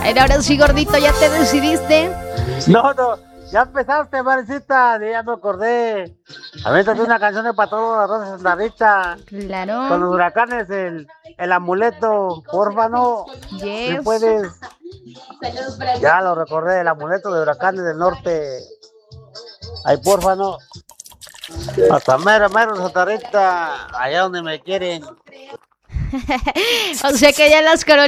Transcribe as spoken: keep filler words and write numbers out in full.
Ay, ahora sí, gordito, ¿ya te decidiste? No, no, ya empezaste, Marecita, ya me acordé. Avéntate una canción de para todos la Rosa Santa Rita. Con los Claro. huracanes, el, el amuleto, porfa, no. Si Yes. puedes. Ya lo recordé, el amuleto de huracanes del norte. Ay, porfa, no. Hasta mero, mero, Santa Rita, allá donde me quieren. O sea que ya las Carolinas